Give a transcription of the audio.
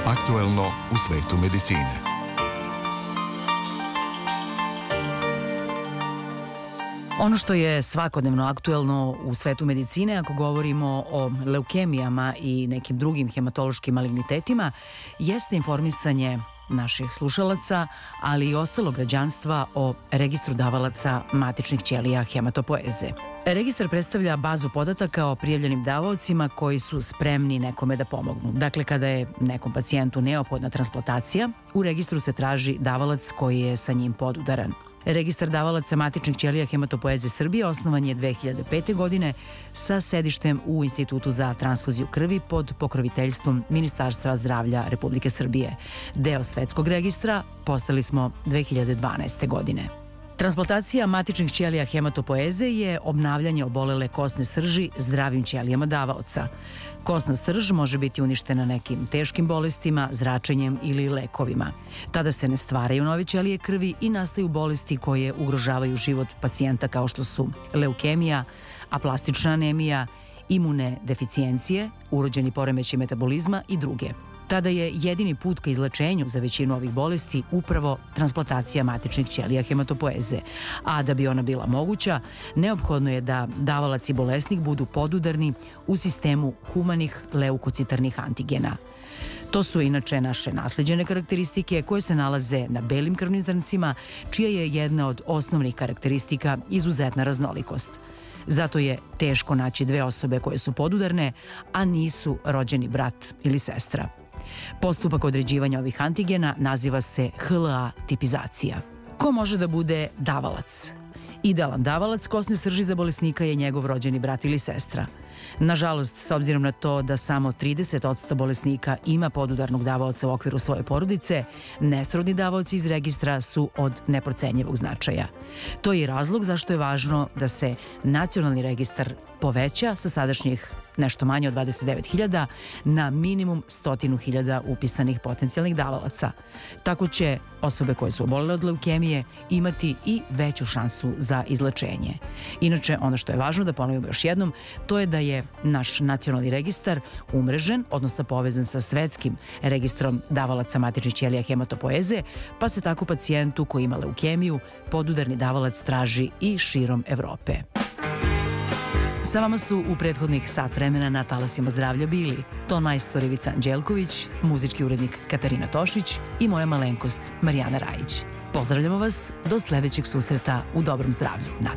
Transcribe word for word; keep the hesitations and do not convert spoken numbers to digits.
Aktuelno u svetu medicine. Ono što je svakodnevno aktuelno u svetu medicine, ako govorimo o leukemijama i nekim drugim hematološkim malignitetima, jeste informisanje naših slušalaca, ali i ostalog građanstva o registru davalaca matičnih ćelija hematopoeze. Registar predstavlja bazu podataka o prijavljenim davaocima koji su spremni nekome da pomognu. Dakle, kada je nekom pacijentu neophodna transplantacija, u registru se traži davalac koji je sa njim podudaran. Registar davalaca matičnih ćelija hematopoeze Srbije osnovan je dve hiljade pete. godine sa sedištem u Institutu za transfuziju krvi pod pokroviteljstvom Ministarstva zdravlja Republike Srbije. Deo svetskog registra postali smo dve hiljade dvanaeste. godine. Transplantacija matičnih ćelija hematopoeze je obnavljanje obolele kosne srži zdravim ćelijama davaoca. Kosna srž može biti uništena nekim teškim bolestima, zračenjem ili lekovima. Tada se ne stvaraju nove ćelije krvi i nastaju bolesti koje ugrožavaju život pacijenta kao što su leukemija, aplastična anemija, imune deficijencije, urođeni poremećaj metabolizma i druge. Tada je jedini put ka izlečenju za većinu ovih bolesti upravo transplantacija matičnih ćelija hematopoeze. A da bi ona bila moguća, neophodno je da davalac i bolesnik budu podudarni u sistemu humanih leukocitarnih antigena. To su inače naše nasleđene karakteristike koje se nalaze na belim krvnim zrncima, čija je jedna od osnovnih karakteristika izuzetna raznolikost. Zato je teško naći dve osobe koje su podudarne, a nisu rođeni brat ili sestra. Postupak određivanja ovih antigena naziva se H L A tipizacija. Ko može da bude davalac? Idealan davalac kosne srži za bolesnika je njegov rođeni brat ili sestra. Nažalost, s obzirom na to da samo trideset posto bolesnika ima podudarnog davaoca u okviru svoje porodice, nesrodni davaoci iz registra su od neprocenjivog značaja. To je i razlog zašto je važno da se nacionalni registar poveća sa sadašnjih nešto manje od dvadeset devet hiljada na minimum stotinu hiljada upisanih potencijalnih davalaca. Tako će osobe koje su obolele od leukemije imati i veću šansu za izlečenje. Inače, ono što je važno da ponovimo još jednom, to je da je naš nacionalni registar umrežen, odnosno povezan sa svetskim registrom davalaca matičnih ćelija hematopoeze, pa se tako pacijentu koji ima leukemiju podudarni davalac traži i širom Evrope. Sa vama su u prethodnih sat vremena na talasima zdravlja bili ton majstor Ivica Anđelković, muzički urednik Katarina Tošić i moja malenkost Marijana Rajić. Pozdravljamo vas do sledećeg susreta u dobrom zdravlju.